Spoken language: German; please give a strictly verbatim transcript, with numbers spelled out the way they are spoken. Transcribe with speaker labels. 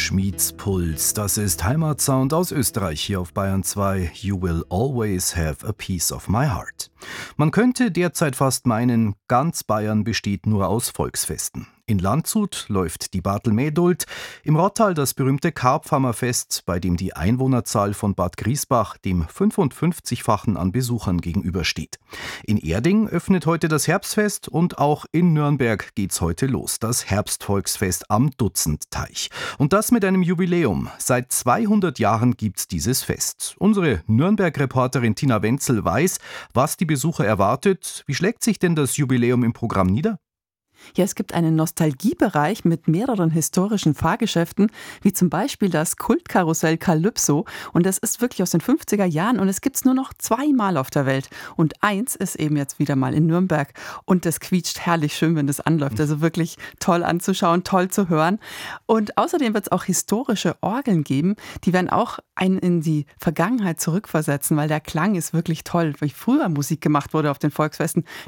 Speaker 1: meets Puls. Das ist Heimatsound aus Österreich hier auf Bayern zwei. You will always have a piece of my heart. Man könnte derzeit fast meinen, ganz Bayern besteht nur aus Volksfesten. In Landshut läuft die Bartelmähduld, im Rottal das berühmte Karpfhammerfest, bei dem die Einwohnerzahl von Bad Griesbach dem fünfundfünfzigfachen an Besuchern gegenübersteht. In Erding öffnet heute das Herbstfest und auch in Nürnberg geht's heute los, das Herbstvolksfest am Dutzendteich. Und das mit einem Jubiläum. Seit zweihundert Jahren gibt's dieses Fest. Unsere Nürnberg-Reporterin Tina Wenzel weiß, was die Besucher erwartet. Wie schlägt sich denn das Jubiläum im Programm nieder?
Speaker 2: Ja, es gibt einen Nostalgiebereich mit mehreren historischen Fahrgeschäften, wie zum Beispiel das Kultkarussell Calypso. Und das ist wirklich aus den fünfziger Jahren und es gibt es nur noch zweimal auf der Welt. Und eins ist eben jetzt wieder mal in Nürnberg. Und das quietscht herrlich schön, wenn das anläuft. Also wirklich toll anzuschauen, toll zu hören. Und außerdem wird es auch historische Orgeln geben. Die werden auch einen in die Vergangenheit zurückversetzen, weil der Klang ist wirklich toll. Wie früher Musik gemacht wurde auf den Volksfesten,